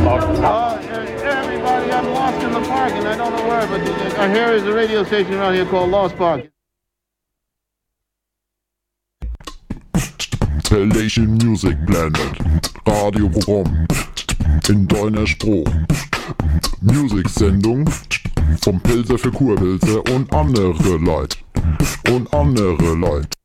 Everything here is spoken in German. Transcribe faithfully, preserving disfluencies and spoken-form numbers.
Park. Oh, everybody, I'm lost in the park and I don't know where, but I hear there's a radio station around here called Lost Park. Pelation Music Planet, Radioprogramm in deiner Spruch. Musiksendung vom Pilzer für Kurpilze und andere Leute. Und andere Leute.